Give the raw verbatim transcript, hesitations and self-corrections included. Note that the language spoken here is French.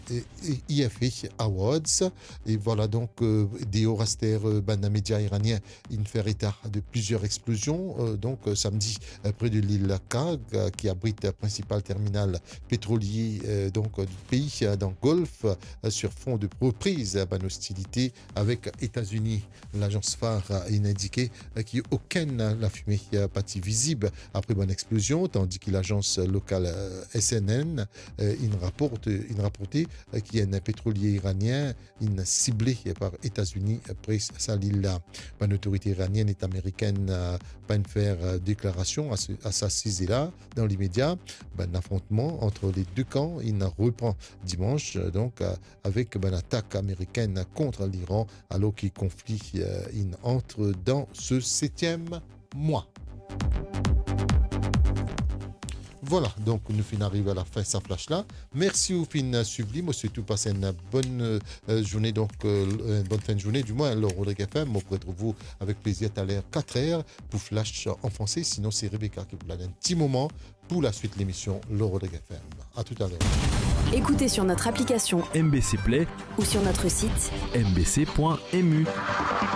I F A Awards. Et voilà donc euh, des Horaster euh, ben, média iranien, il fait état de plusieurs explosions. Euh, donc euh, samedi euh, près de l'île Kag, euh, qui abrite le principal terminal pétrolier euh, donc du pays euh, dans le Golfe, euh, sur fond de reprise euh, ben, hostilité avec États-Unis. L'agence phare a indiqué euh, qu'il n'y a aucune la fumée euh, partie visible après une explosion, tandis que l'agence locale euh, S N N euh, il rapporte, il rapportait euh, qu'il y a un pétrolier iranien il ciblé par États-Unis après sa l'île-là. Une autorité iranienne et américaine euh, pas faire euh, déclaration à, ce, à sa saisie-là dans l'immédiat. Ben, l'affrontement entre les deux camps il reprend dimanche euh, donc euh, avec ben, l'attaque américaine contre l'Iran alors que le conflit euh, il entre dans ce septième mois. Voilà, donc nous finissons arriver à la fin de sa flash là. Merci au fin suivi, moi surtout passer une bonne euh, journée, donc euh, une bonne fin de journée, du moins alors Rodrigue F M, moi pour être vous avec plaisir à l'air quatre heures pour flash en français, sinon c'est Rebecca qui vous donne un petit moment pour la suite de l'émission Le Rodrigue F M. À tout à l'heure. Écoutez sur notre application M B C Play ou sur notre site m b c point m u.